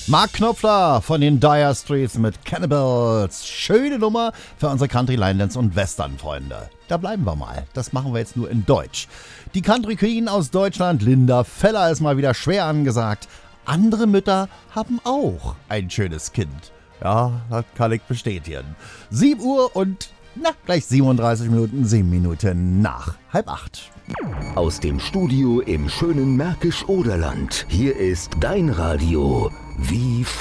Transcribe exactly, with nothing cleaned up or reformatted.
Mark Knopfler von den Dire Straits mit Cannibals. Schöne Nummer für unsere Country, Line Dance und Western-Freunde. Da bleiben wir mal. Das machen wir jetzt nur in Deutsch. Die Country Queen aus Deutschland, Linda Feller, ist mal wieder schwer angesagt. Andere Mütter haben auch ein schönes Kind. Ja, das kann ich bestätigen. sieben Uhr und na, gleich siebenunddreißig Minuten, sieben Minuten nach halb acht. Aus dem Studio im schönen Märkisch-Oderland. Hier ist dein Radio wie